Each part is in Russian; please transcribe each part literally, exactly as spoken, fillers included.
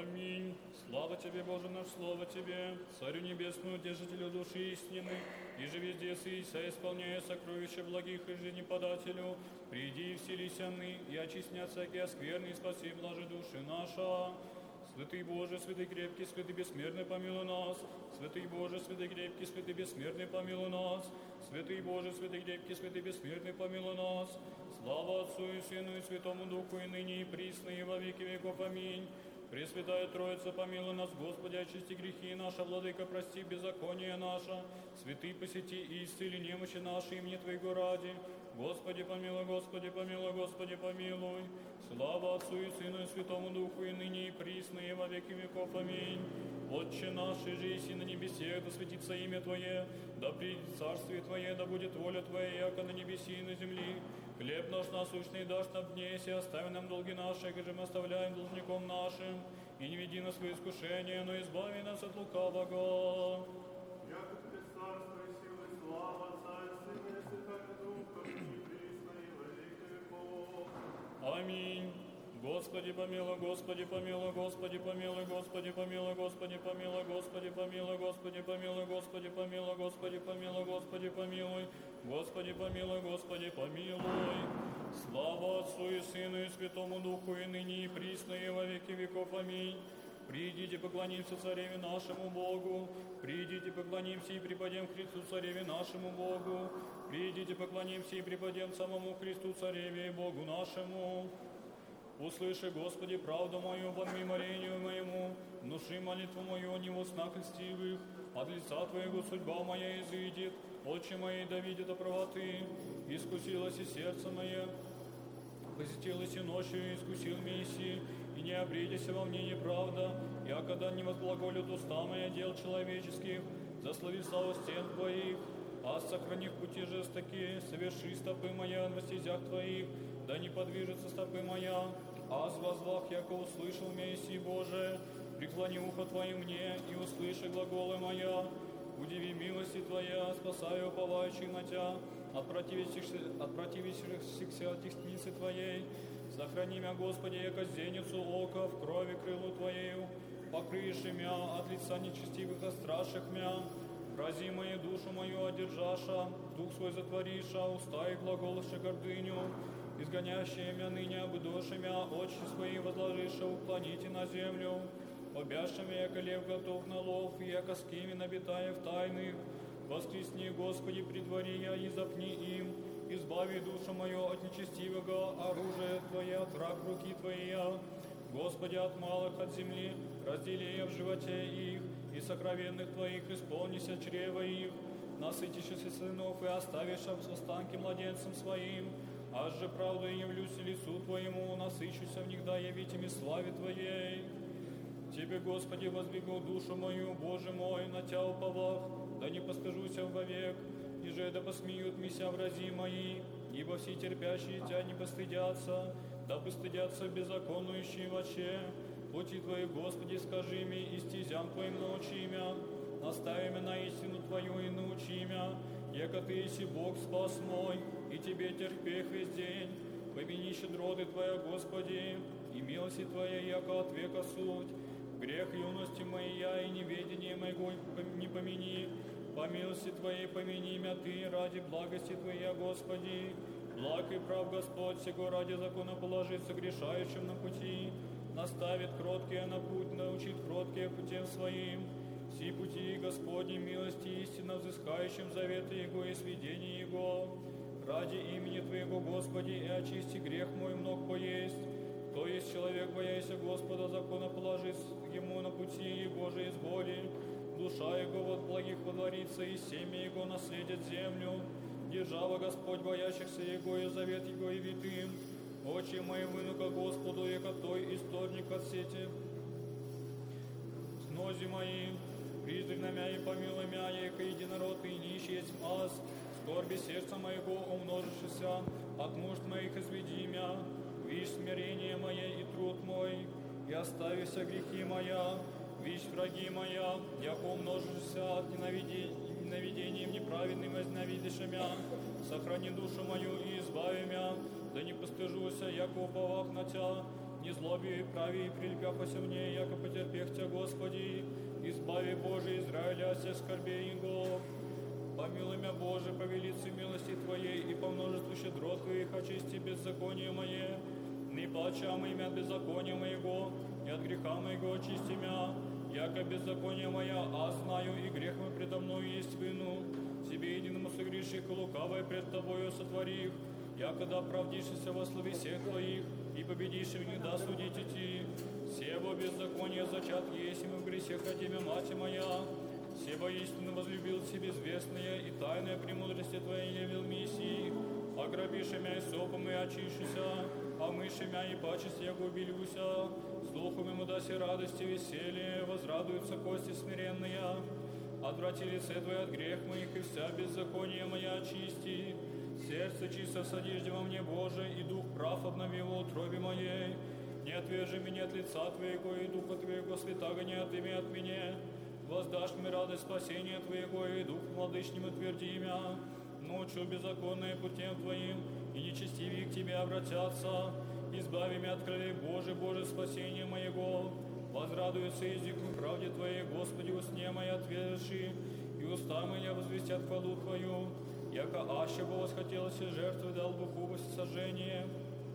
Аминь. Слава Тебе, Боже наш, слава Тебе, Царю Небесному, Держителю души истины, и же везде сыся, исполняя сокровища благих и жизнеподателю, приди и вселися ны, и очисти от всякие оскверны, и спаси блажи души наша. Святый Боже, святый крепкий, святый бессмертный, помилуй нас. Святый Боже, святый крепкий, святый бессмертный, помилуй нас. Святый Боже, святый крепкий, святый бессмертный, помилуй нас. Слава Отцу и Сыну и Святому Духу, и ныне и присно, и во веки веков. Аминь. Пресвятая Троица, помилуй нас, Господи, очисти грехи наши, Владыка, прости беззаконие наше. Святый, посети и исцели немощи наши, имени Твоего ради. Господи, помилуй, Господи, помилуй, Господи, помилуй. Слава Отцу и Сыну и Святому Духу, и ныне и присно, и во веки веков. Аминь. Отче наш, иже и на небесех, да светится имя Твое, да придет царствие Твое, да будет воля Твоя, яко на небеси и на земли. Хлеб наш насущный дашь нам днесь, и остави нам долги наши, как же мы оставляем должником нашим. И не веди нас в искушение, но избави нас от лукавого. Яко Тебе царство и сила и слава Отца и Сына и Святого Духа, и присно и во веки веков. Аминь. Господи помилуй, Господи помилуй, Господи помилуй, Господи помилуй, Господи помилуй, Господи помилуй, Господи помилуй, Господи помилуй, Господи помилуй, Господи помилуй, Господи помилуй, Господи помилуй. Слава Отцу и Сыну и Святому Духу, и ныне и присно, и во веки веков. Аминь. Придите, поклонимся Цареве нашему Богу. Придите, поклонимся и преподем Христу Цареве нашему Богу. Придите, поклонимся и преподем самому Христу Цареве и Богу нашему. Услыши, Господи, правду мою, вонми молению моему, внуши молитву мою, не в устах льстивых, от лица Твоего судьба моя изыдет, очи мои да видят о правоты, искусилось и сердце мое, посетилось и ночью, искусил Мессии, и не обредися во мне неправда, я когда не возглаголют уста моя дел человеческих, заслови славу стен Твоих, а сохрани в пути жестоки, соверши стопы моя на стезях Твоих, да не подвижется стопы моя, аз возвах, яко услышал Мессии Боже, преклони ухо Твое мне, и услыши глаголы моя, удиви милости Твоя, спасай уповающих на Тя, от противящихся, от противящихся от десницы Твоей, сохрани мя, Господи, яко зеницу ока в крови крылу Твоею, покрыши мя от лица нечестивых остраших мя, грози мою душу мою одержаша, дух свой затвориша, уста и глаголыша гордыню, изгонящие мя ныне обдоши мя, очи свои возложиша, уклоните на землю, обяшами, яко лев готов на лов, и яко скими набитая в тайных, воскресни, Господи, предвари я, и запни им, избави душу мою от нечестивого, оружия Твоя, от враг руки Твоя, Господи, от малых от земли, раздели я в животе их, и сокровенных Твоих исполнися чрева их, насытишься сынов и оставишь останки младенцам своим, аж же правду и явлюсь лицу Твоему, насыщуся в них, да явитими славе Твоей. Тебе, Господи, воздвигу душу мою, Боже мой, на Тя уповах, да не постыжуся вовек, и же да посмеют мися врази мои, ибо все терпящие Тя не постыдятся, да постыдятся беззаконующие воче. Пути Твои, Господи, скажи мне, и стезям Твоим научи мя, настави мя на истину Твою и научи мя, яко Ты еси Бог спас мой, и Тебе терпех весь день. Помяни щедроты Твоя, Господи, и милости Твоя, яко от века суть. Грех юности моя и неведение моего не помяни, по милости Твоей помяни мя Ты, ради благости Твоя, Господи. Благ и прав Господь, сего ради закона положит согрешающим на пути, наставит кроткие на путь, научит кроткие путем своим. Все пути Господни милости истинно взыскающим заветы Его и сведения Его. Ради имени Твоего, Господи, и очисти грех мой мног поесть. То есть человек, бояся Господа, закона положит ему на пути Его же изволи. Душа Его от благих водворится, и семя Его наследит землю. Держава Господь боящихся Его, и завет Его явит им. Очи мои вынука Господу, яко Той исторник от сети. Снози мои, призри на мя и помилуй мя, яко единород и нищий есть аз. Скорби сердца моего умножишься, от нужд моих изведи мя. Вишь смирение мое и труд мой, и оставися грехи моя. Вишь враги моя, яко умножишься от ненавидением неправедным возненавидишь мя. Сохрани душу мою и избави мя, да не постыжуся, яко уповах на Тя. не злоби и прави, и прилепяхося мне, яко потерпех Тя, Господи, избави, Боже, Израиля от всех скорбей Его. Помилуй меня, Боже, по велице милости Твоей, и по множеству щедрот Твоих очисти беззаконие мое. Не плачам имя от беззакония моего, и от греха моего очисти мя, яко беззаконие моя, а знаю, и грех мой предо мною есть вину. Себе единому согреших и лукавое пред Тобою сотворих, якогда оправдишься во славе всех Твоих, и победишь в них да судить идти. Сего беззаконие зачат есть, и мы в грехе хотим, мать моя. Себо истинно возлюбил себе известное, и тайное премудрости Твоей явил миссии. Ограбишь мя и сопом, и очищуся, а мыши мя и пачесть я губилюся. Слухом ему даси радости и веселье, возрадуются кости смиренные. Отврати лице Твое от грех моих, и вся беззаконие моя очисти. Сердце чисто содежди во мне, Боже, и дух прав обнови в утробе моей. Не отвержи меня от лица Твоего, и духа Твоего святаго не отыми от меня. Воздашь мне радость спасения Твоего, и дух владычним утверди меня. Ночью беззаконные путем Твоим, и нечестивые к Тебе обратятся. Избави меня от крови, Боже, Боже, спасения моего. Возрадуется языком правде Твоей, Господи, усне мои отвержи, и уста мои возвестят хвалу Твою. Яко аще бы восхотелось жертвы, дал Богу сожжение.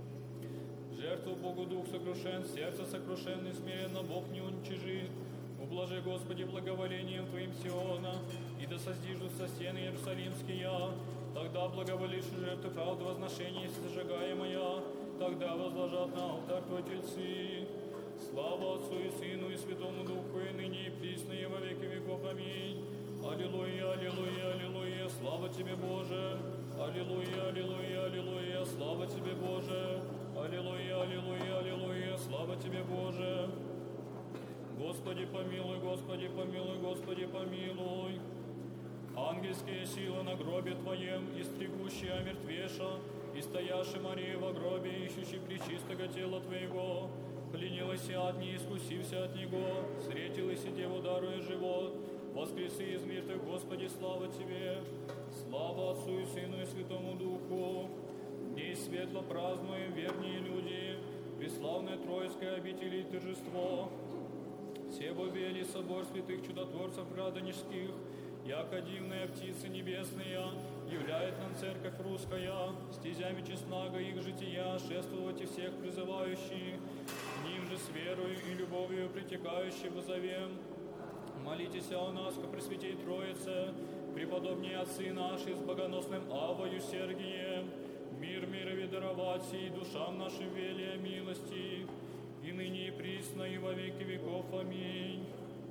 Жертву Богу дух сокрушен, сердце сокрушенное, смиренно Бог не уничижит. Ублажи, Господи, благоволением Твоим Сиона, и да создижутся стены Иерусалимские. Тогда благоволишь жертву правды возношения, сожигаемая, тогда возложат на алтарь Твой тельцы. Слава Отцу и Сыну и Святому Духу, и ныне и присно, и во веки веков. Аминь. Аллилуйя, аллилуйя, аллилуйя, слава Тебе, Боже. Аллилуйя, аллилуйя, аллилуйя, слава Тебе, Боже. Аллилуйя, аллилуйя, аллилуйя, слава Тебе, Боже. Господи, помилуй, Господи, помилуй, Господи, помилуй. Ангельские силы на гробе Твоем, истребущие омертвеша, и стояши Марии во гробе, ищущий пречистого тела Твоего, пленилась от ней, искусився от Него, встретилась и Деву, даруя живот, воскреси из мертвых, Господи, слава Тебе, слава Отцу и Сыну и Святому Духу. Дней светло празднуем, верные люди, преславное Троицкое обители и торжество. Себо вели собор святых чудотворцев градонежских, яко дивная птица небесная, являет нам церковь русская, стезями честного их жития, шествовать и всех призывающих, ним же с верою и любовью притекающий возовем. Молитесь о нас, ко Пресвятей Троице, преподобнее отцы наши с богоносным Авою Сергием, мир мирови даровать и душам нашим велия милости, и ныне и присно, и во веки веков. Аминь.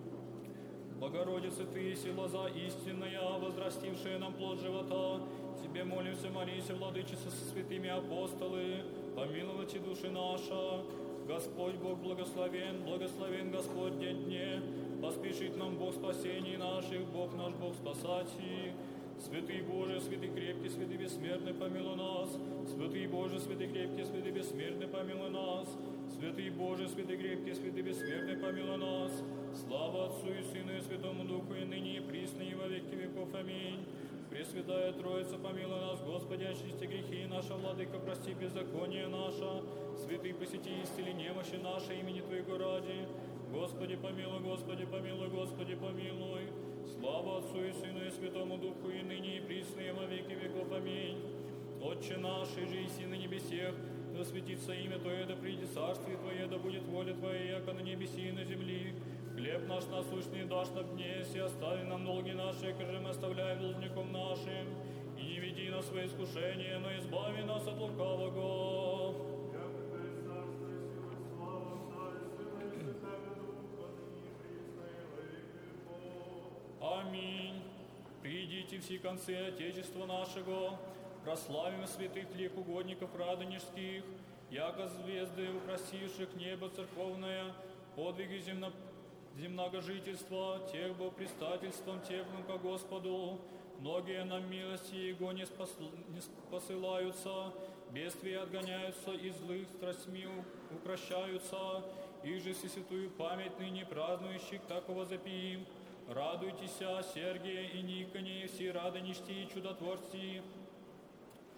Богородица Ты, си лоза истинная, возрастившая нам плод живота, Тебе молимся, молися, владычица со святыми апостолы, помиловать и души наша. Господь Бог благословен, благословен Господь день дне, поспешит нам Бог спасений наших, Бог наш Бог спасати. Святый Боже, святый крепкий, святый бессмертный, помилуй нас. Святый Боже, святый крепкий, святый бессмертный, помилуй нас. Святый Боже, святый крепкий, святый бессмертный, помилуй нас. Слава Отцу и Сыну и Святому Духу, и ныне и присно, и во веки веков. Аминь. Пресвятая Троица, помилуй нас, Господи, очисти грехи наши, Владыка, прости беззаконие наше. Святый, посети исцели немощи наши, имени Твоего ради. Господи, помилуй, Господи, помилуй, Господи, помилуй. Слава Отцу и Сыну и Святому Духу, и ныне и присно, и во веки веков. Аминь. Отче наш, и же и на небесех, да светится имя Твое, да придет царствие Твое, да будет воля Твоя, яко на небеси и на земли. Хлеб наш насущный дашь нам днесь, и остави нам долги наши, каже мы оставляем должником нашим. И не веди нас в свои искушения, но избави нас от лукавого. Аминь. Придите все концы Отечества нашего, прославим святых лик угодников радонежских, яко звезды, украсивших небо церковное, подвиги земно, земного жительства, тех был предстательством техным ко Господу. Многие нам милости Его не, спос, не посылаются, бедствия отгоняются, и злых страстьми укращаются, их же всесвятую память ныне празднующих такого запиим. Радуйтесь, Сергия и Никоне, все радонежти и чудотворцы,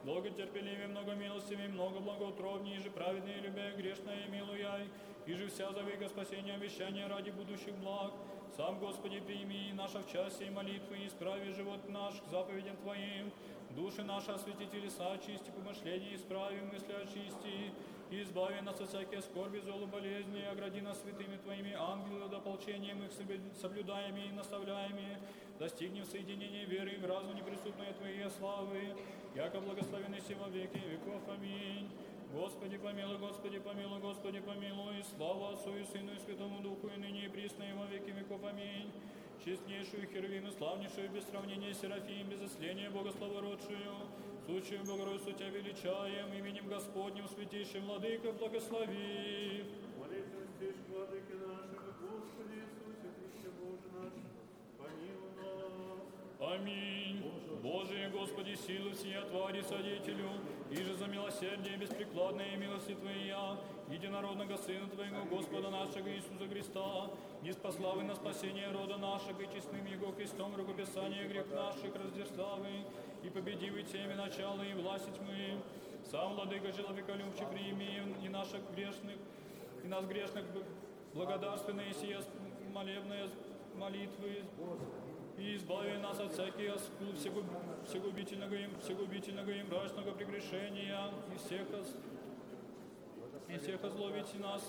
Долготерпеливый, многомилостивый, много благоутробней, же праведный, любя грешное, милуяй, и же вся завыка спасения, обещания ради будущих благ. Сам, Господи, прими наша в часе и молитвы, и исправи живот наш к заповедям Твоим. Души наши освети леса, очисти помышления, исправи мысли, очисти, и избави нас от всякой скорби, золу, болезни, и огради нас святыми Твоими ангелы, до ополчением их соблюдаеми и наставляеми, достигнем соединения веры в разум неприступной Твоей славы, яко благословенный си во веки веков. Аминь. Господи помилуй, Господи помилуй, Господи помилуй, слава Отцу и Сыну и Святому Духу, и ныне и присно и во веки веков. Аминь. Честнейшую Херувим и славнейшую без сравнения Серафим, без осления Богословородшую, сущую Богородицу Тебя величаем, именем Господним святейшим Владыка благослови. Молитвы святейших Владыки наших, Господи Иисусе Христе Боже наш, помилуй нас. Аминь. Божие, Господи, силы всея твари содетелю, и же за милосердие беспрекладное и милости Твоя, единородного Сына Твоего, Господа нашего Иисуса Христа, ниспославы на спасение рода нашего, и честным Его Христом рукописание грех наших раздерзавы, и победивы теми начала и власти тьмы. Сам, Владыка человеколюбче, прими и наших грешных, и нас грешных благодарственные сия молебные молитвы, и избави нас от всяких оскул, всегубительного им, всегубительного и мрачного прегрешения, и всех, и всех озловите нас